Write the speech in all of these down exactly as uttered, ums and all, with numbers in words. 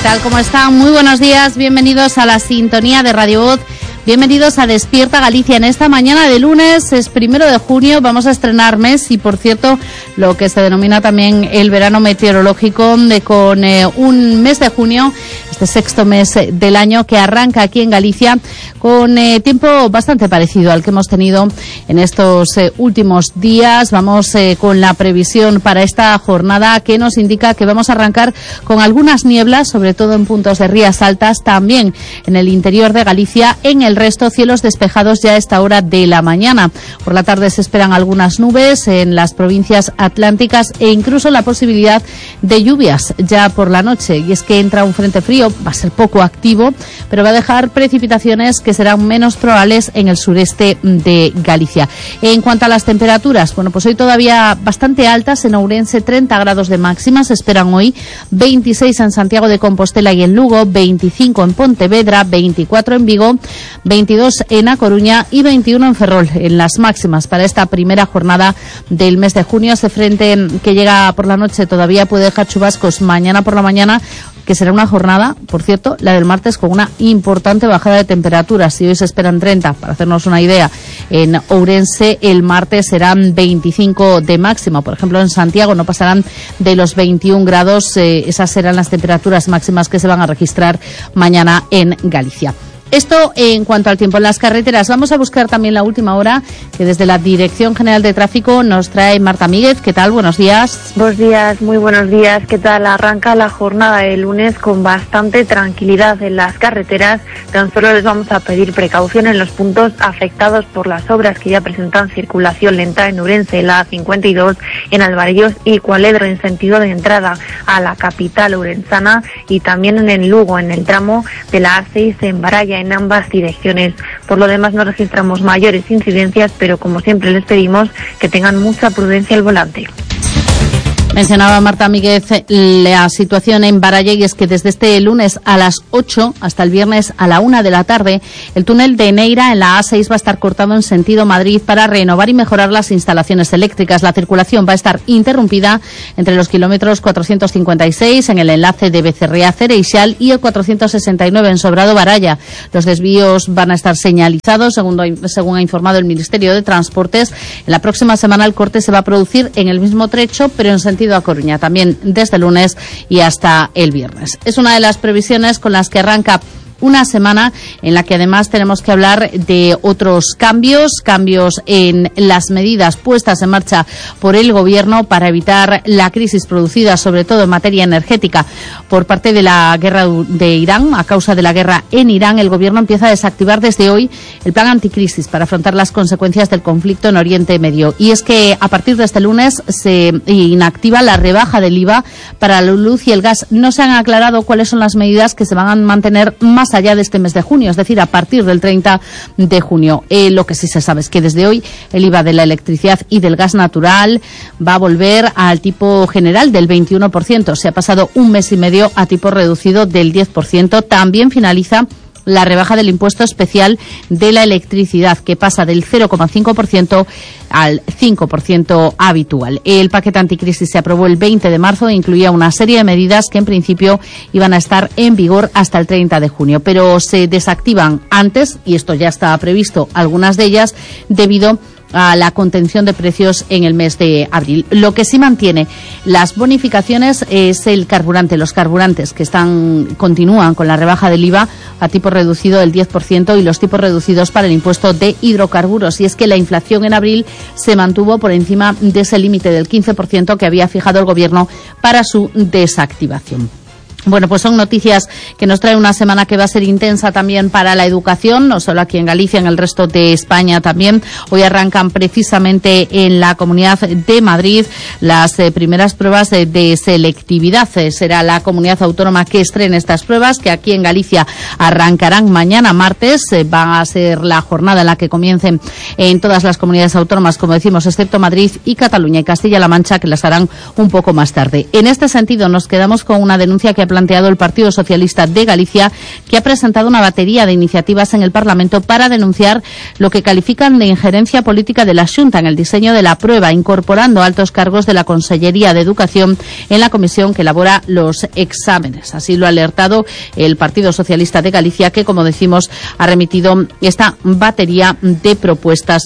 tal? ¿Cómo están? Muy buenos días, bienvenidos a la sintonía de Radio Voz. Bienvenidos a Despierta Galicia. En esta mañana de lunes, es primero de junio, vamos a estrenar mes y, por cierto, lo que se denomina también el verano meteorológico, de, con eh, un mes de junio, este sexto mes del año que arranca aquí en Galicia, con eh, tiempo bastante parecido al que hemos tenido en estos eh, últimos días. Vamos eh, con la previsión para esta jornada que nos indica que vamos a arrancar con algunas nieblas, sobre todo en puntos de rías altas, también en el interior de Galicia, en el El resto, cielos despejados ya a esta hora de la mañana. Por la tarde se esperan algunas nubes en las provincias atlánticas e incluso la posibilidad de lluvias ya por la noche. Y es que entra un frente frío, va a ser poco activo, pero va a dejar precipitaciones que serán menos probables en el sureste de Galicia. En cuanto a las temperaturas, bueno, pues hoy todavía bastante altas. En Ourense, treinta grados de máxima se esperan hoy, veintiséis en Santiago de Compostela y en Lugo, veinticinco en Pontevedra, veinticuatro en Vigo, veintidós en A Coruña y veintiuno en Ferrol, en las máximas para esta primera jornada del mes de junio. Ese frente que llega por la noche todavía puede dejar chubascos mañana por la mañana, que será una jornada, por cierto, la del martes, con una importante bajada de temperaturas. Si hoy se esperan treinta, para hacernos una idea, en Ourense el martes serán veinticinco de máxima. Por ejemplo, en Santiago no pasarán de los veintiún grados. Eh, esas serán las temperaturas máximas que se van a registrar mañana en Galicia. Esto en cuanto al tiempo en las carreteras. Vamos a buscar también la última hora, que desde la Dirección General de Tráfico nos trae Marta Míguez. ¿Qué tal? Buenos días. Buenos días, muy buenos días. ¿Qué tal? Arranca la jornada de lunes con bastante tranquilidad en las carreteras. Tan solo les vamos a pedir precaución en los puntos afectados por las obras que ya presentan circulación lenta en Ourense, la A cincuenta y dos, en Alvarellos y Cualedro, en sentido de entrada a la capital ourensana, y también en el Lugo, en el tramo de la A seis en Baralla, en ambas direcciones. Por lo demás no registramos mayores incidencias, pero como siempre les pedimos que tengan mucha prudencia al volante. Mencionaba Marta Míguez la situación en Baralla, y es que desde este lunes a las ocho hasta el viernes a la una de la tarde, el túnel de Neira en la A seis va a estar cortado en sentido Madrid para renovar y mejorar las instalaciones eléctricas. La circulación va a estar interrumpida entre los kilómetros cuatrocientos cincuenta y seis en el enlace de Becerrea-Cereixal y el cuatrocientos sesenta y nueve en Sobrado-Baralla. Los desvíos van a estar señalizados, según, según ha informado el Ministerio de Transportes. En la próxima semana el corte se va a producir en el mismo trecho, pero en sentido a Coruña, también desde el lunes y hasta el viernes. Es una de las previsiones con las que arranca una semana en la que además tenemos que hablar de otros cambios, cambios en las medidas puestas en marcha por el Gobierno para evitar la crisis producida, sobre todo en materia energética, por parte de la guerra de Irán. A causa de la guerra en Irán, el Gobierno empieza a desactivar desde hoy el plan anticrisis para afrontar las consecuencias del conflicto en Oriente Medio. Y es que a partir de este lunes se inactiva la rebaja del I V A para la luz y el gas. No se han aclarado cuáles son las medidas que se van a mantener más allá de este mes de junio, es decir, a partir del treinta de junio. Eh, lo que sí se sabe es que desde hoy el I V A de la electricidad y del gas natural va a volver al tipo general del veintiuno por ciento. Se ha pasado un mes y medio a tipo reducido del diez por ciento. También finaliza la rebaja del impuesto especial de la electricidad, que pasa del cero coma cinco por ciento al cinco por ciento habitual. El paquete anticrisis se aprobó el veinte de marzo e incluía una serie de medidas que en principio iban a estar en vigor hasta el treinta de junio, pero se desactivan antes, y esto ya estaba previsto, algunas de ellas, debido a la contención de precios en el mes de abril. Lo que sí mantiene las bonificaciones es el carburante, los carburantes que están continúan con la rebaja del I V A a tipo reducido del diez por ciento y los tipos reducidos para el impuesto de hidrocarburos. Y es que la inflación en abril se mantuvo por encima de ese límite del quince por ciento que había fijado el Gobierno para su desactivación. Bueno, pues son noticias que nos trae una semana que va a ser intensa también para la educación, no solo aquí en Galicia, en el resto de España también. Hoy arrancan precisamente en la Comunidad de Madrid las eh, primeras pruebas de, de selectividad. Eh, será la comunidad autónoma que estrene estas pruebas, que aquí en Galicia arrancarán mañana martes. Eh, va a ser la jornada en la que comiencen en todas las comunidades autónomas, como decimos, excepto Madrid y Cataluña y Castilla-La Mancha, que las harán un poco más tarde. En este sentido, nos quedamos con una denuncia que ha planteado el Partido Socialista de Galicia, que ha presentado una batería de iniciativas en el Parlamento para denunciar lo que califican de injerencia política de la Xunta en el diseño de la prueba, incorporando altos cargos de la Consellería de Educación en la comisión que elabora los exámenes. Así lo ha alertado el Partido Socialista de Galicia, que, como decimos, ha remitido esta batería de propuestas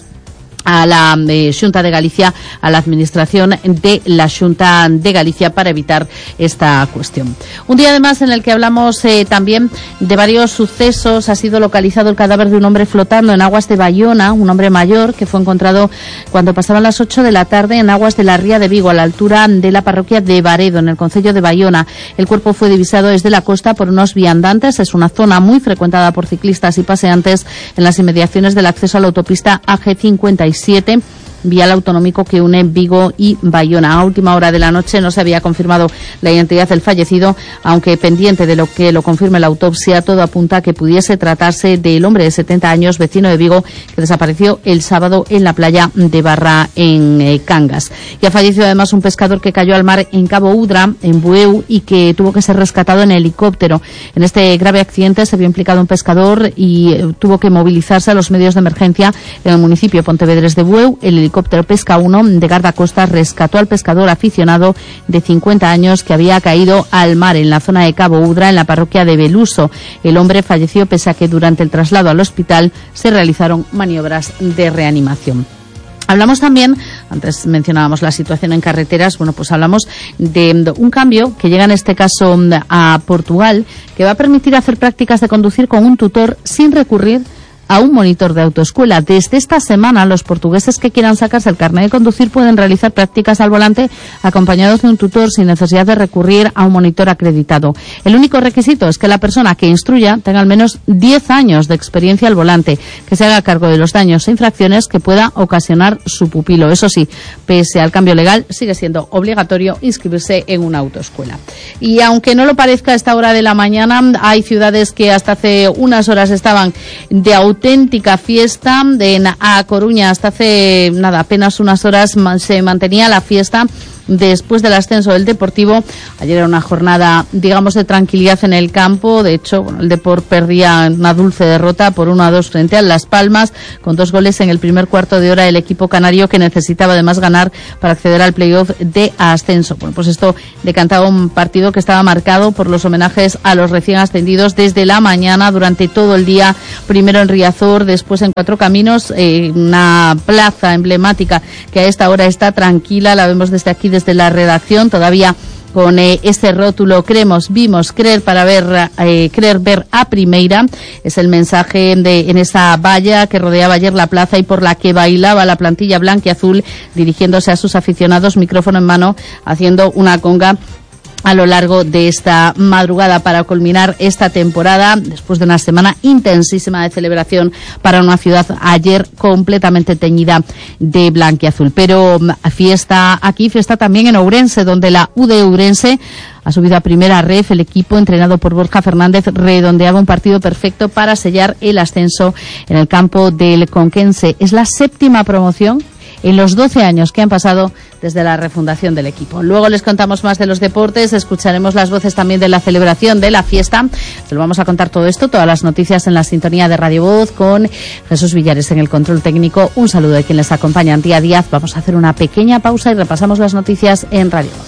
a la eh, Xunta de Galicia, a la Administración de la Xunta de Galicia, para evitar esta cuestión. Un día además en el que hablamos eh, también de varios sucesos. Ha sido localizado el cadáver de un hombre flotando en aguas de Bayona, un hombre mayor que fue encontrado cuando pasaban las ocho de la tarde en aguas de la Ría de Vigo, a la altura de la parroquia de Baredo, en el concello de Bayona. El cuerpo fue divisado desde la costa por unos viandantes. Es una zona muy frecuentada por ciclistas y paseantes en las inmediaciones del acceso a la autopista A G cincuenta y siete, vial autonómico que une Vigo y Bayona. A última hora de la noche no se había confirmado la identidad del fallecido, aunque pendiente de lo que lo confirme la autopsia, todo apunta a que pudiese tratarse del hombre de setenta años, vecino de Vigo, que desapareció el sábado en la playa de Barra, en eh, Cangas. Y ha fallecido además un pescador que cayó al mar en Cabo Udra, en Bueu, y que tuvo que ser rescatado en helicóptero. En este grave accidente se vio implicado un pescador y eh, tuvo que movilizarse a los medios de emergencia en el municipio de Pontevedres de Bueu. El helicóptero helicóptero Pesca uno de guardacostas rescató al pescador aficionado de cincuenta años que había caído al mar en la zona de Cabo Udra, en la parroquia de Beluso. El hombre falleció pese a que durante el traslado al hospital se realizaron maniobras de reanimación. Hablamos también, antes mencionábamos la situación en carreteras, bueno, pues hablamos de un cambio que llega en este caso a Portugal, que va a permitir hacer prácticas de conducir con un tutor sin recurrir a un monitor de autoescuela. Desde esta semana, los portugueses que quieran sacarse el carnet de conducir pueden realizar prácticas al volante acompañados de un tutor sin necesidad de recurrir a un monitor acreditado. El único requisito es que la persona que instruya tenga al menos diez años de experiencia al volante, que se haga cargo de los daños e infracciones que pueda ocasionar su pupilo. Eso sí, pese al cambio legal, sigue siendo obligatorio inscribirse en una autoescuela. Y aunque no lo parezca a esta hora de la mañana, hay ciudades que hasta hace unas horas estaban de auténtica fiesta. En A Coruña hasta hace nada, apenas unas horas se mantenía la fiesta después del ascenso del Deportivo. Ayer era una jornada, digamos, de tranquilidad en el campo. De hecho, bueno, el Depor perdía una dulce derrota por uno a dos frente a Las Palmas, con dos goles en el primer cuarto de hora el equipo canario, que necesitaba además ganar para acceder al playoff de ascenso. Bueno, pues esto decantaba un partido que estaba marcado por los homenajes a los recién ascendidos desde la mañana, durante todo el día, primero en Riazor, después en Cuatro Caminos, eh, una plaza emblemática que a esta hora está tranquila. La vemos desde aquí, desde la redacción, todavía con eh, este rótulo: creemos, vimos, creer para ver, eh, creer ver a primeira. Es el mensaje de, en esa valla que rodeaba ayer la plaza y por la que bailaba la plantilla blanquiazul, dirigiéndose a sus aficionados, micrófono en mano, haciendo una conga a lo largo de esta madrugada para culminar esta temporada, después de una semana intensísima de celebración para una ciudad ayer completamente teñida de blanquiazul. Pero fiesta aquí, fiesta también en Ourense, donde la U D Ourense ha subido a primera ref. El equipo, entrenado por Borja Fernández, redondeaba un partido perfecto para sellar el ascenso en el campo del Conquense. Es la séptima promoción en los doce años que han pasado desde la refundación del equipo. Luego les contamos más de los deportes, escucharemos las voces también de la celebración de la fiesta. Se lo vamos a contar todo esto, todas las noticias en la sintonía de Radio Voz, con Jesús Villares en el control técnico. Un saludo de quien les acompaña, Antía Díaz. Vamos a hacer una pequeña pausa y repasamos las noticias en Radio Voz.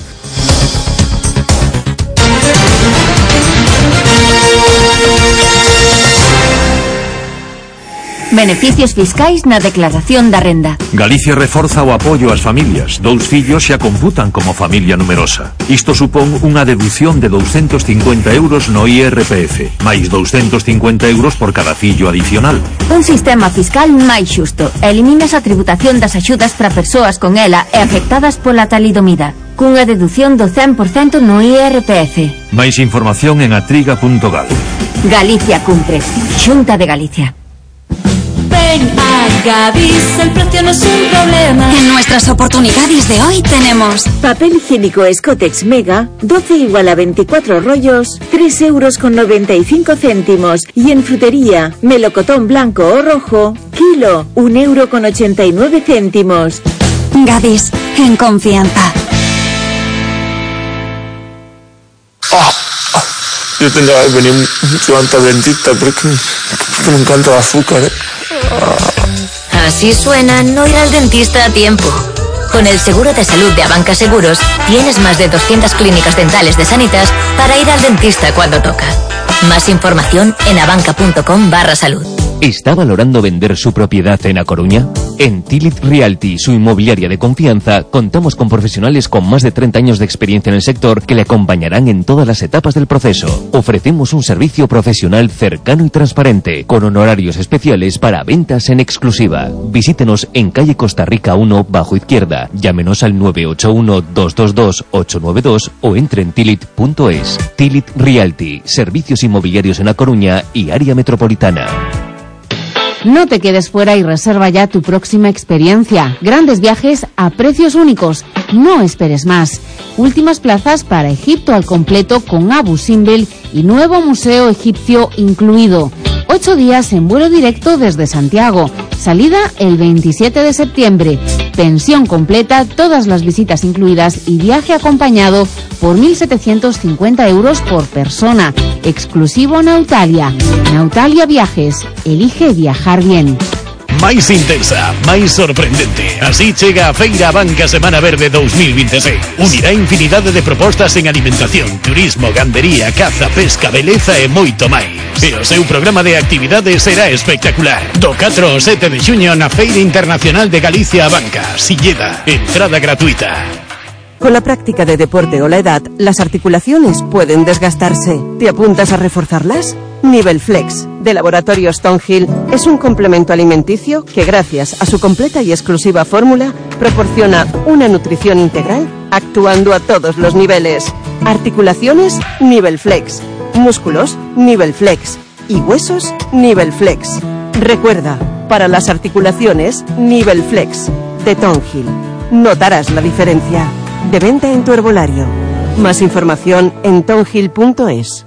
Beneficios fiscais na declaración da renda. Galicia reforza o apoio ás familias. Dous fillos xa computan como familia numerosa. Isto supón unha deducción de doscientos cincuenta euros no I R P F, máis doscientos cincuenta euros por cada fillo adicional. Un sistema fiscal máis xusto. Eliminas a tributación das axudas para persoas con ela e afectadas pola talidomida, cunha deducción do cen por cento no I R P F. Máis información en atriga punto gal. Galicia cumpre. Xunta de Galicia. Ven a Gadis, el precio no es un problema. En nuestras oportunidades de hoy tenemos papel higiénico Scotex Mega, doce igual a veinticuatro rollos, tres euros con noventa y cinco céntimos. Y en frutería, melocotón blanco o rojo, kilo, un euro con ochenta y nueve céntimos. Gadis, en confianza. Oh, oh. yo tendría que venir mucho al dentista porque, porque me encanta el azúcar, ¿eh? Así suena no ir al dentista a tiempo. Con el seguro de salud de Abanca Seguros, tienes más de doscientas clínicas dentales de Sanitas para ir al dentista cuando toca. Más información en abanca.com barra salud. ¿Está valorando vender su propiedad en A Coruña? En Tilit Realty, su inmobiliaria de confianza, contamos con profesionales con más de treinta años de experiencia en el sector que le acompañarán en todas las etapas del proceso. Ofrecemos un servicio profesional cercano y transparente, con honorarios especiales para ventas en exclusiva. Visítenos en calle Costa Rica uno, bajo izquierda. Llámenos al nueve ocho uno, dos dos dos, ocho nueve dos o entre en tilit punto es. Tilit Realty, servicios inmobiliarios en A Coruña y área metropolitana. No te quedes fuera y reserva ya tu próxima experiencia. Grandes viajes a precios únicos. No esperes más. Últimas plazas para Egipto al completo con Abu Simbel y nuevo museo egipcio incluido. Ocho días en vuelo directo desde Santiago. Salida el veintisiete de septiembre. Pensión completa, todas las visitas incluidas y viaje acompañado por mil setecientos cincuenta euros por persona. Exclusivo Nautalia. Nautalia Viajes. Elige viajar bien. Máis intensa, máis sorprendente. Así chega a Feira Abanca Semana Verde dos mil veintiséis. Unirá infinidade de propostas en alimentación, turismo, gandería, caza, pesca, beleza e moito máis. E o seu programa de actividades será espectacular. Do catro ao sete de xuño na Feira Internacional de Galicia Abanca, Silleda. Entrada gratuita. Con la práctica de deporte o la edad, las articulaciones pueden desgastarse. ¿Te apuntas a reforzarlas? Nivel Flex, de Laboratorios Tonhill, es un complemento alimenticio que, gracias a su completa y exclusiva fórmula, proporciona una nutrición integral actuando a todos los niveles. Articulaciones, Nivel Flex. Músculos, Nivel Flex. Y huesos, Nivel Flex. Recuerda, para las articulaciones, Nivel Flex, de Tonhill. Notarás la diferencia. De venta en tu herbolario. Más información en tonhill punto es.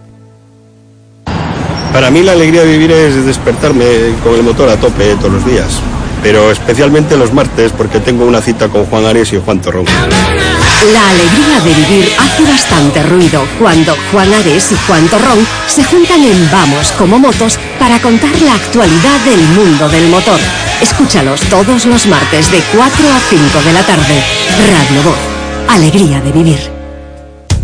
Para mí la alegría de vivir es despertarme con el motor a tope todos los días, pero especialmente los martes porque tengo una cita con Juan Ares y Juan Torrón. La alegría de vivir hace bastante ruido cuando Juan Ares y Juan Torrón se juntan en Vamos como Motos para contar la actualidad del mundo del motor. Escúchalos todos los martes de cuatro a cinco de la tarde. Radio Voz. Alegría de vivir.